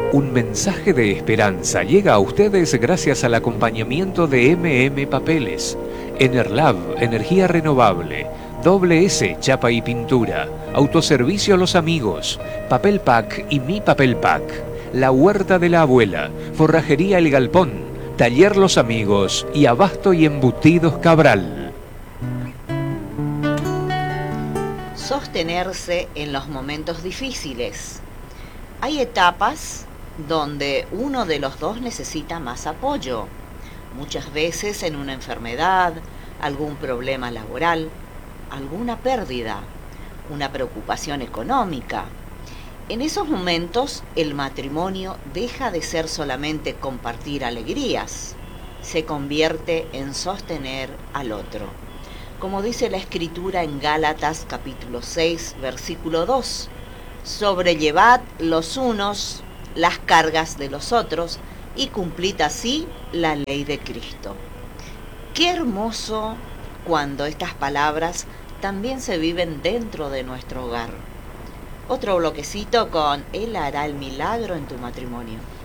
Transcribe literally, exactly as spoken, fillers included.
Un mensaje de esperanza llega a ustedes gracias al acompañamiento de M M Papeles, Enerlab, energía renovable, Doble S, chapa y pintura, Autoservicio Los Amigos, Papel Pack y Mi Papel Pack, La Huerta de la Abuela, Forrajería El Galpón, Taller Los Amigos y Abasto y Embutidos Cabral. Sostenerse en los momentos difíciles. Hay etapas donde uno de los dos necesita más apoyo, muchas veces en una enfermedad, algún problema laboral, alguna pérdida, una preocupación económica. En esos momentos el matrimonio deja de ser solamente compartir alegrías, se convierte en sostener al otro. Como dice la Escritura en Gálatas capítulo seis, versículo dos, sobrellevad los unos las cargas de los otros y cumplid así la ley de Cristo. Qué hermoso cuando estas palabras también se viven dentro de nuestro hogar. Otro bloquecito con Él hará el milagro en tu matrimonio.